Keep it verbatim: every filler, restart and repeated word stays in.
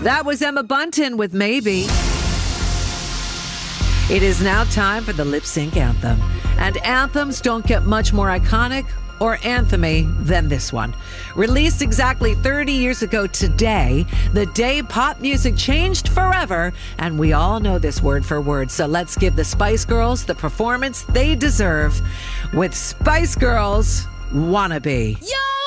That was Emma Bunton with Maybe. It is now time for the lip sync anthem. And anthems don't get much more iconic or anthemy than this one. Released exactly thirty years ago today, the day pop music changed forever, and we all know this word for word. So let's give the Spice Girls the performance they deserve with Spice Girls Wannabe. Yo!